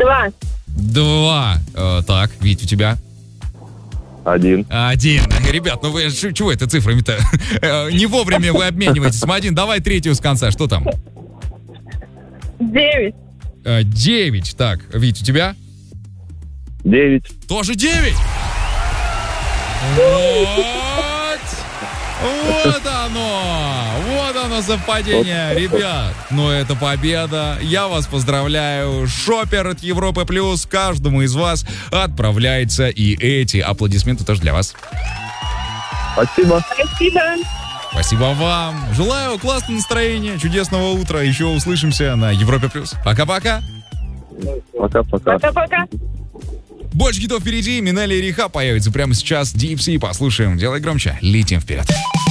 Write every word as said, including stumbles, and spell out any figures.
Два. Два. Э, так, Вить, у тебя? Один. Один. Ребят, ну вы ш- чего это цифрами-то? Э, Не вовремя вы обмениваетесь. Один, давай третью с конца. Что там? Девять. Э, Девять. Так, Вить, у тебя? Девять. Тоже девять. Вот. Вот оно. Вот оно совпадение, ребят. Ну, это победа. Я вас поздравляю. Шопер от Европы Плюс каждому из вас отправляется. И эти аплодисменты тоже для вас. Спасибо. Спасибо. Спасибо вам. Желаю классного настроения, чудесного утра. Еще услышимся на Европе Плюс. Пока-пока. Пока-пока. Пока-пока. Больше хитов впереди. Минелли и Риха появится прямо сейчас. Deep Sea послушаем. Делай громче. Летим вперед.